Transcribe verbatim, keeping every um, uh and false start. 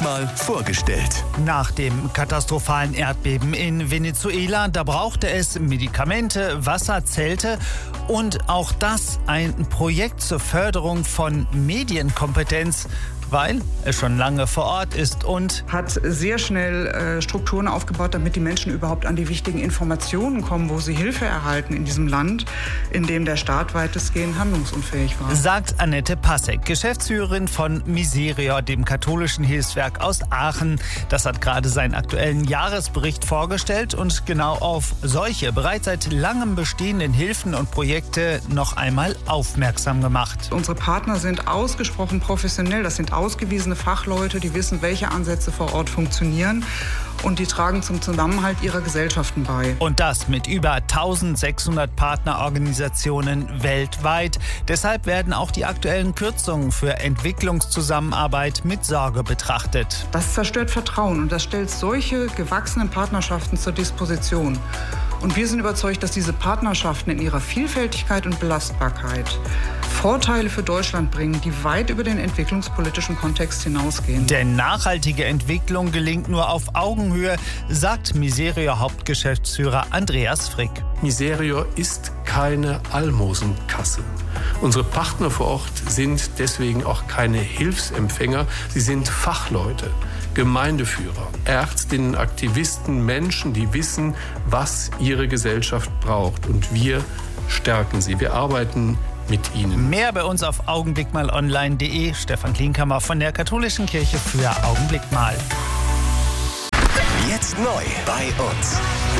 mal vorgestellt. Nach dem katastrophalen Erdbeben in Venezuela, da brauchte es Medikamente, Wasser, Zelte und auch das ein Projekt zur Förderung von Medienkompetenz, weil es schon lange vor Ort ist und hat sehr schnell äh, Strukturen aufgebaut, damit die Menschen überhaupt an die wichtigen Informationen kommen, wo sie Hilfe erhalten in diesem Land, in dem der Staat weitestgehend handlungsunfähig war. Sagt Annette Passek, Geschäftsführerin von Miserior, dem katholischen Hilfswerk aus Aachen. Das hat gerade seinen aktuellen Jahresbericht vorgestellt und genau auf solche bereits seit langem bestehenden Hilfen und Projekte noch einmal aufmerksam gemacht. Unsere Partner sind ausgesprochen professionell. Das sind ausgewiesene Fachleute, die wissen, welche Ansätze vor Ort funktionieren, und die tragen zum Zusammenhalt ihrer Gesellschaften bei. Und das mit über eintausendsechshundert Partnerorganisationen weltweit. Deshalb werden auch die aktuellen Kürzungen für Entwicklungszusammenarbeit mit Sorge betrachtet. Das zerstört Vertrauen und das stellt solche gewachsenen Partnerschaften zur Disposition. Und wir sind überzeugt, dass diese Partnerschaften in ihrer Vielfältigkeit und Belastbarkeit Vorteile für Deutschland bringen, die weit über den entwicklungspolitischen Kontext hinausgehen. Denn nachhaltige Entwicklung gelingt nur auf Augenhöhe, sagt Miserior-Hauptgeschäftsführer Andreas Frick. Miserior ist keine Almosenkasse. Unsere Partner vor Ort sind deswegen auch keine Hilfsempfänger, sie sind Fachleute, Gemeindeführer, Ärztinnen, Aktivisten, Menschen, die wissen, was ihre Gesellschaft braucht. Und wir stärken sie. Wir arbeiten mit ihnen. Mehr bei uns auf augenblickmal online punkt de. Stefan Klinkhammer von der Katholischen Kirche für Augenblick mal. Jetzt neu bei uns.